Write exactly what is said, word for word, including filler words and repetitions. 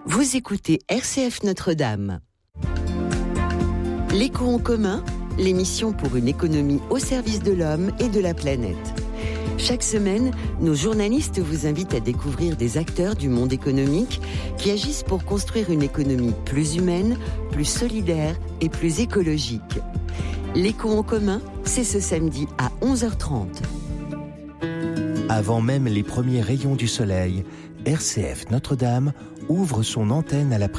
Vous écoutez R C F Notre-Dame. L'écho en commun, l'émission pour une économie au service de l'homme et de la planète. Chaque semaine, nos journalistes vous invitent à découvrir des acteurs du monde économique qui agissent pour construire une économie plus humaine, plus solidaire et plus écologique. L'écho en commun, c'est ce samedi à onze heures trente. Avant même les premiers rayons du soleil, R C F Notre-Dame ouvre son antenne à la